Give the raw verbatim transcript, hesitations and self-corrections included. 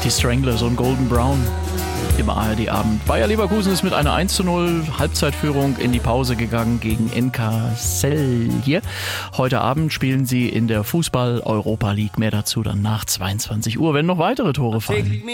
Die Stranglers und Golden Brown im A R D-Abend. Bayer Leverkusen ist mit einer eins zu null Halbzeitführung in die Pause gegangen gegen N K Celje. Heute Abend spielen sie in der Fußball-Europa League. Mehr dazu dann nach zweiundzwanzig Uhr, wenn noch weitere Tore fallen.